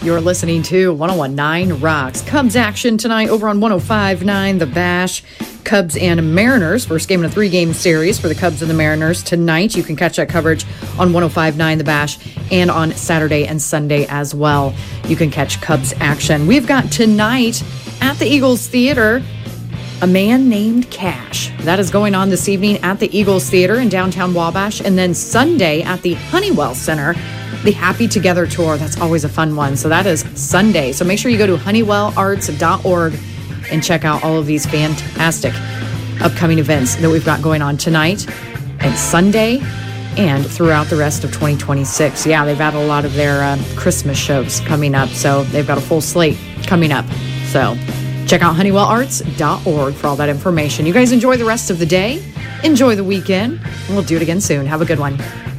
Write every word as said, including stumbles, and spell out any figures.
You're listening to one oh one point nine Rocks. Cubs action tonight over on one oh five point nine The Bash. Cubs and Mariners. First game in a three-game series for the Cubs and the Mariners tonight. You can catch that coverage on one oh five point nine The Bash and on Saturday and Sunday as well. You can catch Cubs action. We've got tonight at the Eagles Theater, A Man Named Cash. That is going on this evening at the Eagles Theater in downtown Wabash. And then Sunday at the Honeywell Center, the Happy Together Tour. That's always a fun one. So that is Sunday. So make sure you go to honeywell arts dot org and check out all of these fantastic upcoming events that we've got going on tonight and Sunday and throughout the rest of twenty twenty-six. Yeah, they've had a lot of their uh, Christmas shows coming up. So they've got a full slate coming up. So check out honeywell arts dot org for all that information. You guys enjoy the rest of the day. Enjoy the weekend. And we'll do it again soon. Have a good one.